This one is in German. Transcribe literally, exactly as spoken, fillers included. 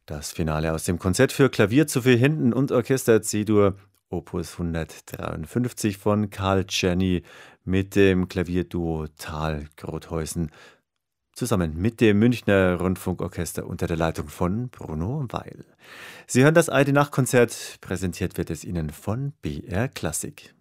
Das Finale aus dem Konzert für Klavier zu vier Händen und Orchester C-Dur, Opus hundertdreiundfünfzig von Karl Czerny mit dem Klavierduo Thalgrotheusen zusammen mit dem Münchner Rundfunkorchester unter der Leitung von Bruno Weil. Sie hören das Alte Nacht-Konzert, präsentiert wird es Ihnen von B R Klassik.